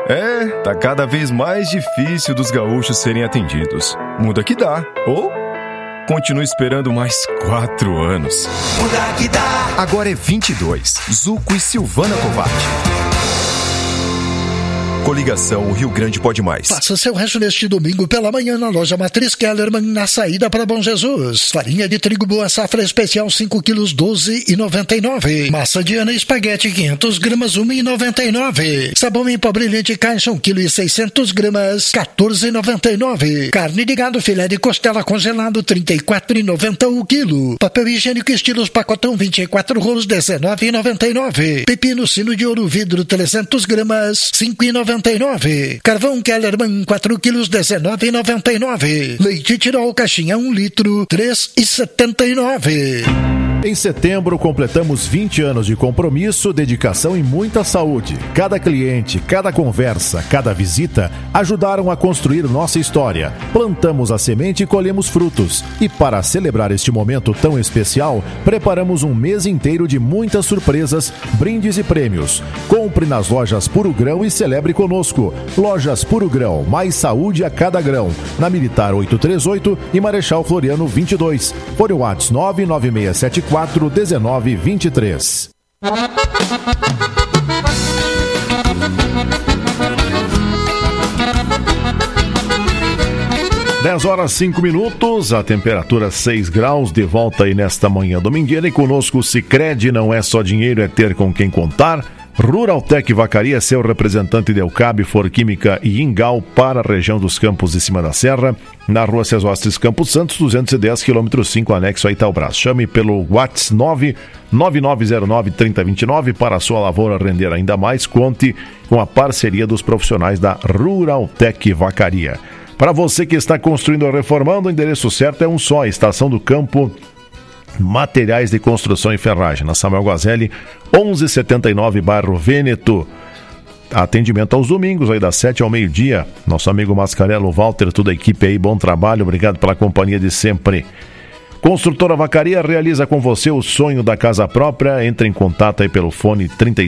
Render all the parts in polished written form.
Tá cada vez mais difícil dos gaúchos serem atendidos. Muda que dá, ou continue esperando mais 4 anos. Muda que dá. Agora é 22. Zuco e Silvana Kovac. Coligação Rio Grande Pode Mais. Faça seu resto neste domingo pela manhã na loja Matriz Kellerman, na saída para Bom Jesus. Farinha de trigo boa safra especial 5 quilos 12,99. Massa de Ana espaguete 500 gramas 1,99. Sabão em pó brilhante caixa 1,6 kg 14,99. Carne de gado filé de costela congelado 34,90 o quilo. Papel higiênico estilos pacotão 24 rolos 19,99. Pepino sino de ouro vidro 300 gramas 5,99. Carvão Kellerman 4 quilos 19,99. Leite Tirol caixinha 1 litro 3,79. Em setembro, completamos 20 anos de compromisso, dedicação e muita saúde. Cada cliente, cada conversa, cada visita ajudaram a construir nossa história. Plantamos a semente e colhemos frutos. E para celebrar este momento tão especial, preparamos um mês inteiro de muitas surpresas, brindes e prêmios. Compre nas lojas Puro Grão e celebre conosco. Lojas Puro Grão, mais saúde a cada grão. Na Militar 838 e Marechal Floriano 22. Fone WhatsApp 99674 1923. 10h05, a temperatura 6 graus, de volta aí nesta manhã domingueira. E conosco o Sicredi, não é só dinheiro, é ter com quem contar. Ruraltec Vacaria, seu representante de Elcabe, Forquímica e Ingal para a região dos Campos de Cima da Serra, na Rua Cesostes Campos Santos, 210, km 5, anexo a Itaubras. Chame pelo WhatsApp 99909-3029 para a sua lavoura render ainda mais. Conte com a parceria dos profissionais da Ruraltec Vacaria. Para você que está construindo ou reformando, o endereço certo é um só: Estação do Campo, Materiais de Construção e Ferragem, na Samuel Guazelli, 1179, bairro Vêneto. Atendimento aos domingos, aí das 7 ao meio-dia. Nosso amigo Mascarello, Walter, toda a equipe aí, bom trabalho, obrigado pela companhia de sempre. Construtora Vacaria realiza com você o sonho da casa própria. Entre em contato aí pelo fone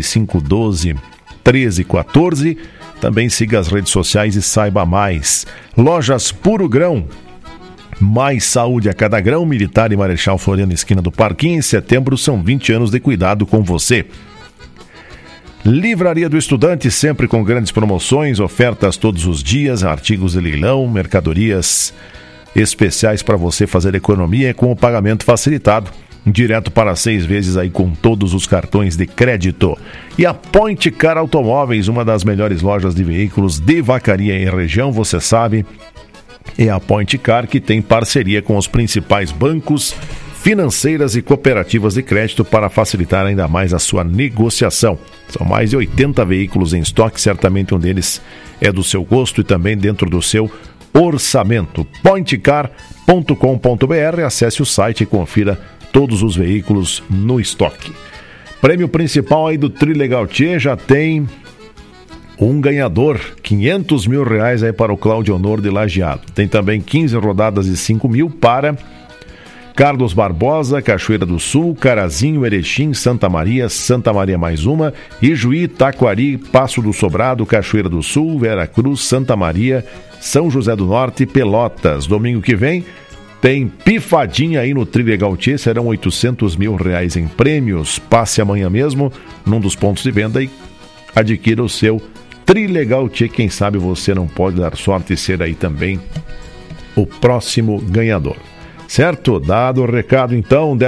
3512-1314. Também siga as redes sociais e saiba mais. Lojas Puro Grão, mais saúde a cada grão. Militar e Marechal Floriano, esquina do Parquinho. Em setembro são 20 anos de cuidado com você. Livraria do Estudante, sempre com grandes promoções, ofertas todos os dias, artigos de leilão, mercadorias especiais para você fazer economia com o pagamento facilitado, direto para 6 vezes aí com todos os cartões de crédito. E a Point Car Automóveis, uma das melhores lojas de veículos de Vacaria em região, você sabe. É a Point Car, que tem parceria com os principais bancos, financeiras e cooperativas de crédito para facilitar ainda mais a sua negociação. São mais de 80 veículos em estoque, certamente um deles é do seu gosto e também dentro do seu orçamento. pointcar.com.br, acesse o site e confira todos os veículos no estoque. Prêmio principal aí do Trilegal Tchê, já tem um ganhador, R$500 mil aí para o Cláudio Honor de Lajeado. Tem também 15 rodadas e 5 mil para Carlos Barbosa, Cachoeira do Sul, Carazinho, Erechim, Santa Maria mais uma, Ijuí, Taquari, Passo do Sobrado, Cachoeira do Sul, Vera Cruz, Santa Maria, São José do Norte e Pelotas. Domingo que vem tem pifadinha aí no Trilegal Tchê, serão R$800 mil em prêmios. Passe amanhã mesmo num dos pontos de venda e adquira o seu Trilegal Tchê. Quem sabe você não pode dar sorte e ser aí também o próximo ganhador. Certo? Dado o recado então,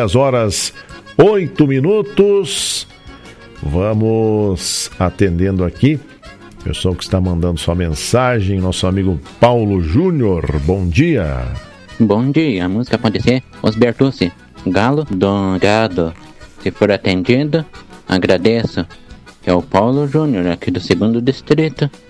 10h08. Vamos atendendo aqui o pessoal que está mandando sua mensagem. Nosso amigo Paulo Júnior, bom dia. Bom dia, a música pode ser Os Bertucci, Galo Dourado. Se for atendido, agradeço. É o Paulo Júnior, aqui do 2º Distrito.